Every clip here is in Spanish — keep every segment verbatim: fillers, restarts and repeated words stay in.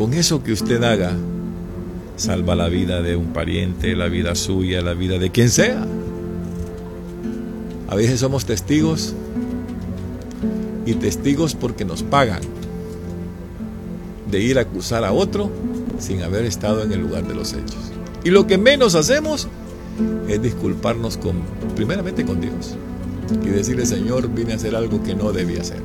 con eso que usted haga, salva la vida de un pariente, la vida suya, la vida de quien sea. A veces somos testigos, y testigos porque nos pagan, de ir a acusar a otro sin haber estado en el lugar de los hechos. Y lo que menos hacemos es disculparnos con, primeramente con Dios, y decirle: Señor, vine a hacer algo que no debía hacer.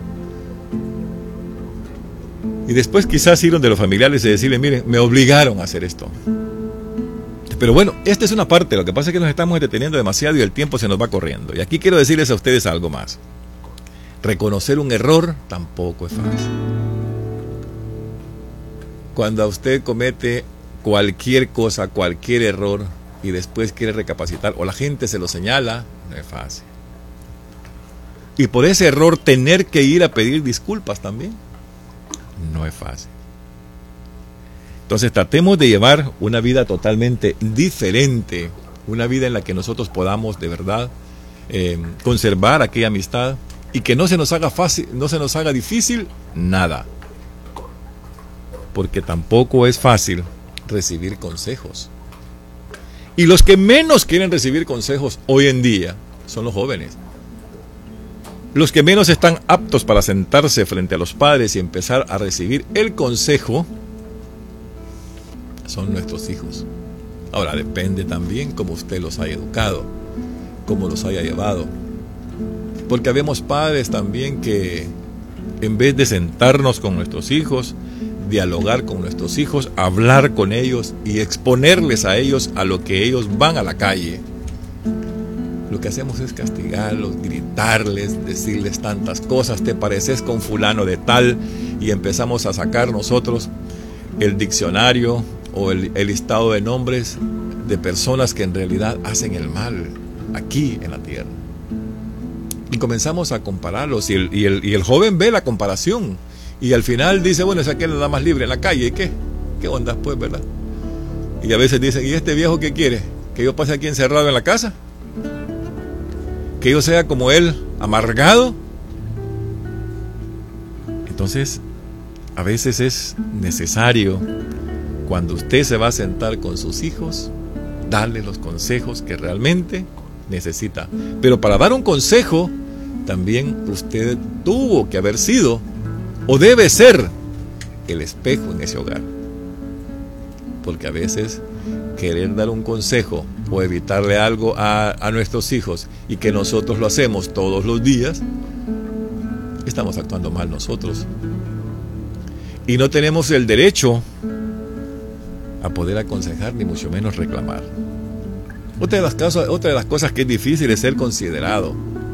Y después quizás ir donde los familiares y decirle: miren, me obligaron a hacer esto. Pero bueno, esta es una parte. Lo que pasa es que nos estamos deteniendo demasiado y el tiempo se nos va corriendo. Y aquí quiero decirles a ustedes algo más. Reconocer un error tampoco es fácil. Cuando usted comete cualquier cosa, cualquier error, y después quiere recapacitar, o la gente se lo señala, no es fácil. Y por ese error tener que ir a pedir disculpas también, no es fácil. Entonces tratemos de llevar una vida totalmente diferente, una vida en la que nosotros podamos de verdad eh, conservar aquella amistad y que no se nos haga fácil, no se nos haga difícil nada, porque tampoco es fácil recibir consejos. Y los que menos quieren recibir consejos hoy en día son los jóvenes. Los que menos están aptos para sentarse frente a los padres y empezar a recibir el consejo son nuestros hijos. Ahora, depende también cómo usted los haya educado, cómo los haya llevado. Porque habemos padres también que, en vez de sentarnos con nuestros hijos, dialogar con nuestros hijos, hablar con ellos y exponerles a ellos a lo que ellos van a la calle, lo que hacemos es castigarlos, gritarles, decirles tantas cosas: te pareces con fulano de tal, y empezamos a sacar nosotros el diccionario o el, el listado de nombres de personas que en realidad hacen el mal aquí en la tierra. Y comenzamos a compararlos, y el, y el, y el joven ve la comparación, y al final dice: bueno, es aquel nada más libre en la calle, ¿y qué? ¿Qué onda pues, verdad? Y a veces dicen: ¿y este viejo qué quiere? ¿Que yo pase aquí encerrado en la casa? ¿Que yo sea como él, amargado? Entonces, a veces es necesario, cuando usted se va a sentar con sus hijos, darle los consejos que realmente necesita. Pero para dar un consejo, también usted tuvo que haber sido, o debe ser, el espejo en ese hogar. Porque a veces querer dar un consejo o evitarle algo a, a nuestros hijos, y que nosotros lo hacemos todos los días, estamos actuando mal nosotros. Y no tenemos el derecho a poder aconsejar, ni mucho menos reclamar. Otra de las cosas, otra de las cosas que es difícil es ser considerado.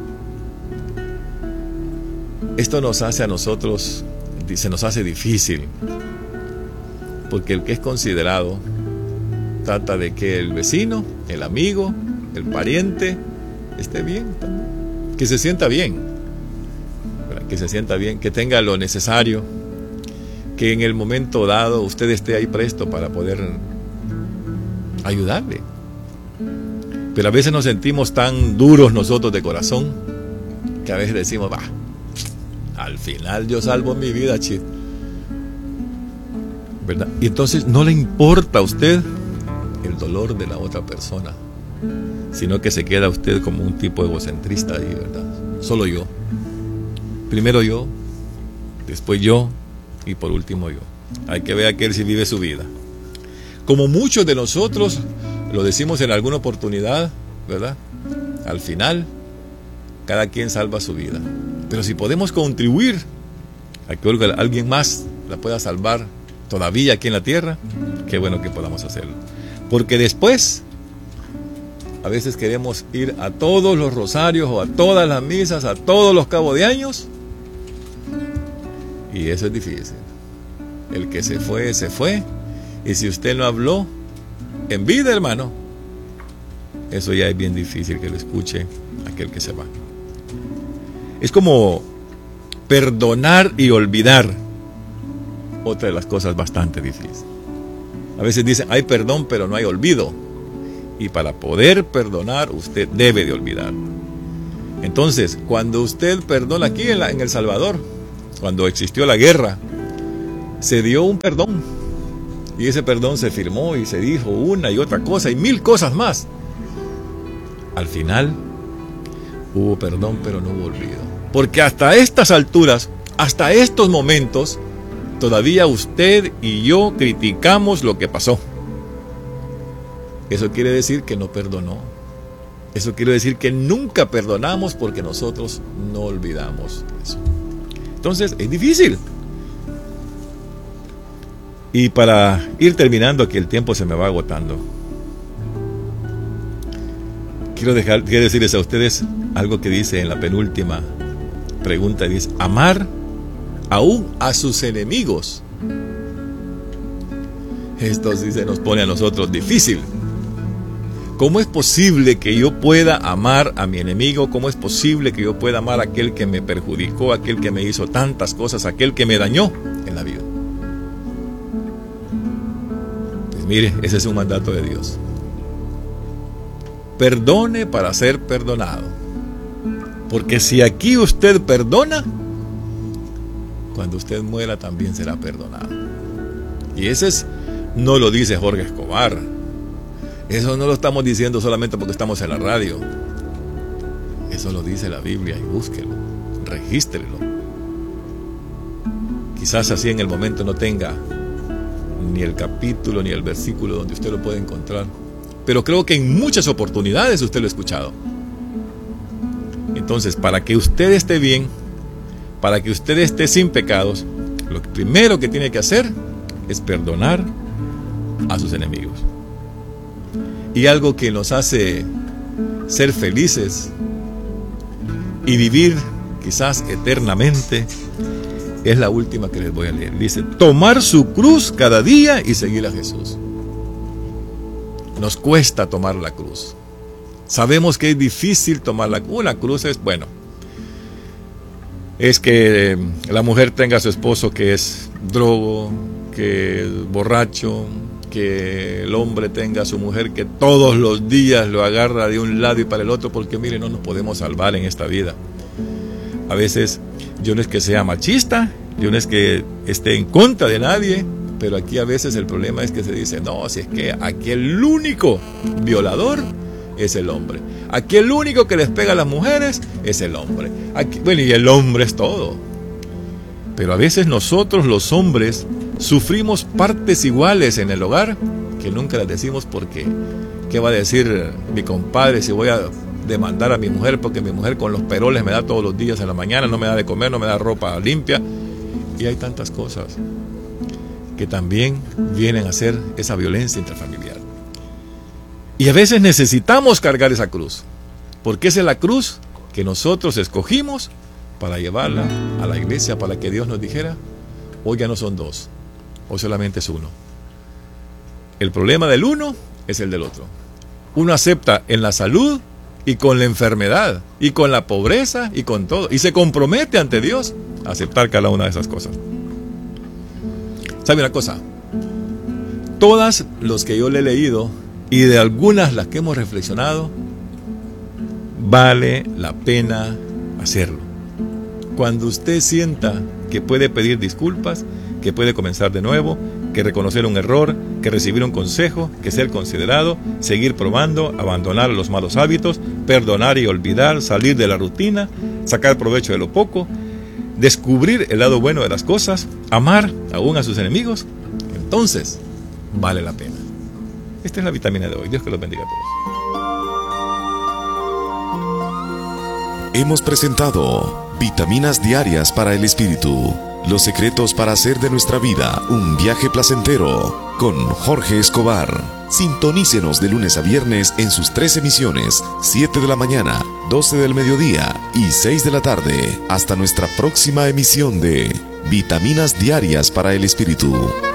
Esto nos hace a nosotros, se nos hace difícil, porque el que es considerado trata de que el vecino, el amigo, el pariente esté bien también, que se sienta bien, que se sienta bien, que tenga lo necesario, que en el momento dado usted esté ahí presto para poder ayudarle. Pero a veces nos sentimos tan duros nosotros de corazón que a veces decimos: va, al final yo salvo mi vida, chit, ¿verdad? Y entonces no le importa a usted el dolor de la otra persona, sino que se queda usted como un tipo egocentrista ahí, ¿verdad? Solo yo. Primero yo, después yo, y por último yo. Hay que ver a aquel si vive su vida. Como muchos de nosotros lo decimos en alguna oportunidad, ¿verdad? Al final, cada quien salva su vida. Pero si podemos contribuir a que alguien más la pueda salvar todavía aquí en la tierra, qué bueno que podamos hacerlo. Porque después, a veces queremos ir a todos los rosarios o a todas las misas, a todos los cabos de años, y eso es difícil. El que se fue, se fue. Y si usted no habló en vida, hermano, eso ya es bien difícil que lo escuche aquel que se va. Es como perdonar y olvidar, otra de las cosas bastante difíciles. A veces dicen: hay perdón pero no hay olvido. Y para poder perdonar, usted debe de olvidar. Entonces, cuando usted perdona aquí en, la, en El Salvador, cuando existió la guerra, se dio un perdón, Y ese perdón se firmó y se dijo una y otra cosa y mil cosas más. Al final hubo perdón, pero no hubo olvido. Porque hasta estas alturas, hasta estos momentos, todavía usted y yo criticamos lo que pasó. Eso quiere decir que no perdonó. Eso quiere decir que nunca perdonamos porque nosotros no olvidamos eso. Entonces, es difícil. Y para ir terminando, aquí el tiempo se me va agotando. Quiero, dejar, quiero decirles a ustedes algo que dice en la penúltima pregunta. Dice, amar aún a sus enemigos. Esto sí se nos pone a nosotros difícil. ¿Cómo es posible que yo pueda amar a mi enemigo? ¿Cómo es posible que yo pueda amar a aquel que me perjudicó, aquel que me hizo tantas cosas, aquel que me dañó en la vida? Pues mire, ese es un mandato de Dios. Perdone para ser perdonado. Porque si aquí usted perdona, cuando usted muera también será perdonado. Y ese es, no lo dice Jorge Escobar. Eso no lo estamos diciendo solamente porque estamos en la radio. Eso lo dice la Biblia y búsquelo, regístrelo. Quizás así en el momento no tenga ni el capítulo ni el versículo donde usted lo puede encontrar. Pero creo que en muchas oportunidades usted lo ha escuchado. Entonces, para que usted esté bien, para que usted esté sin pecados, lo primero que tiene que hacer es perdonar a sus enemigos. Y algo que nos hace ser felices y vivir quizás eternamente es la última que les voy a leer. Dice, tomar su cruz cada día y seguir a Jesús. Nos cuesta tomar la cruz. Sabemos que es difícil tomar la cruz. La cruz es, bueno, es que la mujer tenga a su esposo que es drogo, que es borracho, que el hombre tenga a su mujer que todos los días lo agarra de un lado y para el otro, porque mire, no nos podemos salvar en esta vida. A veces yo no es que sea machista, yo no es que esté en contra de nadie, pero aquí a veces el problema es que se dice, no, si es que aquí el único violador es el hombre, aquí el único que les pega a las mujeres es el hombre, aquí, bueno, y el hombre es todo. Pero a veces nosotros los hombres sufrimos partes iguales en el hogar que nunca las decimos porque ¿qué va a decir mi compadre si voy a demandar a mi mujer porque mi mujer con los peroles me da todos los días en la mañana, no me da de comer, no me da ropa limpia? Y hay tantas cosas que también vienen a ser esa violencia intrafamiliar. Y a veces necesitamos cargar esa cruz, porque esa es la cruz que nosotros escogimos para llevarla a la iglesia, para que Dios nos dijera, hoy ya no son dos, hoy solamente es uno. El problema del uno es el del otro. Uno acepta en la salud y con la enfermedad, y con la pobreza y con todo, y se compromete ante Dios a aceptar cada una de esas cosas. ¿Sabe una cosa? Todas los que yo le he leído, y de algunas las que hemos reflexionado, vale la pena hacerlo. Cuando usted sienta que puede pedir disculpas, que puede comenzar de nuevo, que reconocer un error, que recibir un consejo, que ser considerado, seguir probando, abandonar los malos hábitos, perdonar y olvidar, salir de la rutina, sacar provecho de lo poco, descubrir el lado bueno de las cosas, amar aún a sus enemigos, entonces vale la pena. Esta es la vitamina de hoy. Dios que los bendiga a todos. Hemos presentado Vitaminas Diarias para el Espíritu. Los secretos para hacer de nuestra vida un viaje placentero con Jorge Escobar. Sintonícenos de lunes a viernes en sus tres emisiones, siete de la mañana, doce del mediodía y seis de la tarde. Hasta nuestra próxima emisión de Vitaminas Diarias para el Espíritu.